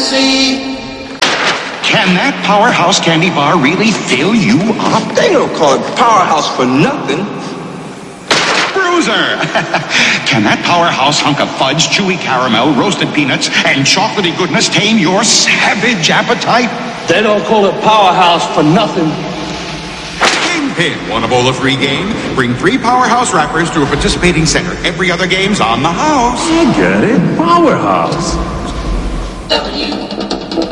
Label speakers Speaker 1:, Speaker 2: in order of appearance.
Speaker 1: fancy.
Speaker 2: Can that Powerhouse candy bar really fill you up?
Speaker 1: They don't call it Powerhouse for nothing.
Speaker 2: Bruiser! Can that Powerhouse hunk of fudge, chewy caramel, roasted peanuts, and chocolatey goodness tame your savage appetite?
Speaker 1: They don't call it Powerhouse for nothing.
Speaker 2: Kingpin, want a bowl of free game? Bring 3 Powerhouse wrappers to a participating center. Every other game's on the house.
Speaker 3: I get it. Powerhouse.
Speaker 4: W.